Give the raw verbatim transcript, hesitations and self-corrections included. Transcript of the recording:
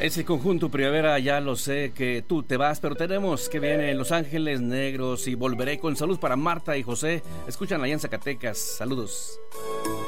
Ese conjunto Primavera, ya lo sé que tú te vas, pero tenemos que viene Los Ángeles Negros y Volveré con salud para Marta y José. Escuchan allá en Zacatecas. Saludos.